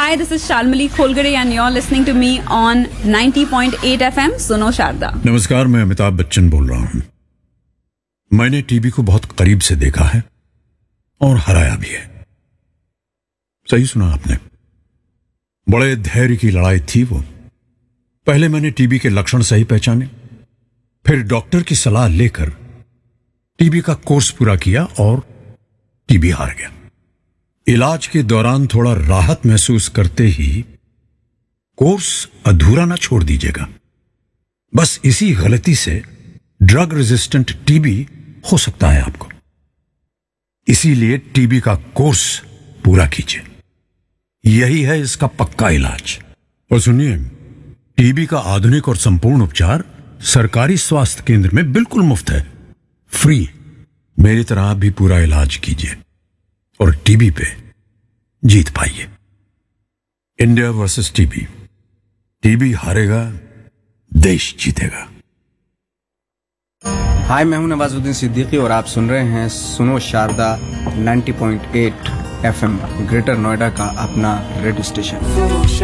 Hi, this is Shalmali Kholgare and you're listening to me on 90.8 FM सुनो शारदा। नमस्कार, मैं अमिताभ बच्चन बोल रहा हूं। मैंने टीबी को बहुत करीब से देखा है और हराया भी है। सही सुना आपने, बड़े धैर्य की लड़ाई थी वो। पहले मैंने टीबी के लक्षण सही पहचाने, फिर डॉक्टर की सलाह लेकर टीबी का कोर्स पूरा किया और टीबी हार गया। इलाज के दौरान थोड़ा राहत महसूस करते ही कोर्स अधूरा ना छोड़ दीजिएगा। बस इसी गलती से ड्रग रेजिस्टेंट टीबी हो सकता है आपको। इसीलिए टीबी का कोर्स पूरा कीजिए, यही है इसका पक्का इलाज। और सुनिए, टीबी का आधुनिक और संपूर्ण उपचार सरकारी स्वास्थ्य केंद्र में बिल्कुल मुफ्त है, फ्री। मेरी तरह आप भी पूरा इलाज कीजिए और टीबी पे जीत पाइए। इंडिया वर्सेस टीबी, टीबी हारेगा, देश जीतेगा। हाय, मैं हूं नवाजुद्दीन सिद्दीकी और आप सुन रहे हैं सुनो शारदा 90.8 FM, ग्रेटर नोएडा का अपना रेडियो स्टेशन।